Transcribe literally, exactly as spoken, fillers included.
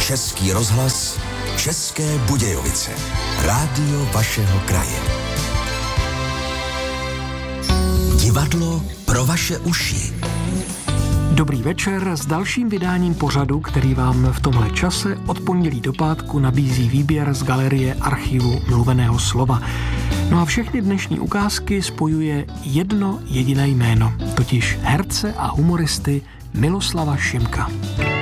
Český rozhlas, České Budějovice. Rádio vašeho kraje. Divadlo pro vaše uši. Dobrý večer s dalším vydáním pořadu, který vám v tomhle čase od pondělí do pátku nabízí výběr z galerie archivu mluveného slova. No a všechny dnešní ukázky spojuje jedno jediné jméno, totiž herce a humoristy Miloslava Šimka.